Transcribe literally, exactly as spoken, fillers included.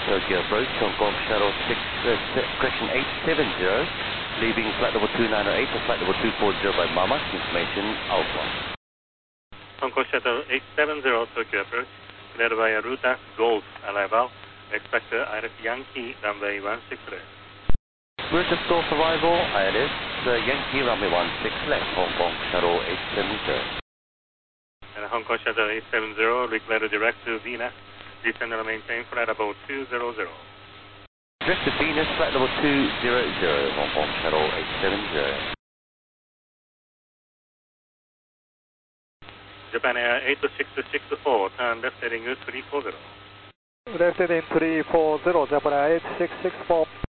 Tokyo approach, Hong Kong Shuttle six, uh, correction eight seven zero, leaving flight level two nine zero eight to flight level two four zero by Mama, information Alpha. Hong Kong Shuttle eight seven zero Tokyo approach, cleared via Ruta Golf arrival, expect Iris Yankee runway one six left. Ruta Golf arrival, Iris uh, Yankee runway one six left, Hong Kong Shuttle eight seven zero. And Hong Kong Shuttle eight seven zero, declared direct to Venus, descend and maintain flight level two zero zero. Direct to Venus, flight level two zero zero, Hong Kong Shuttle eight seven zero. Japan Air eight six six four, turn left heading three four zero. Left heading three four zero, Japan Air eight six six four.